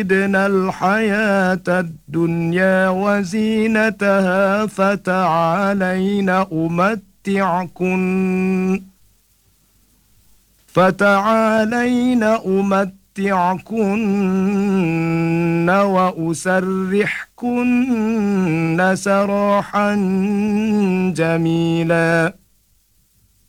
يردن الحياة الدنيا وزينتها فتعالين أمتعكن وأسرحكن سراحا جميلا.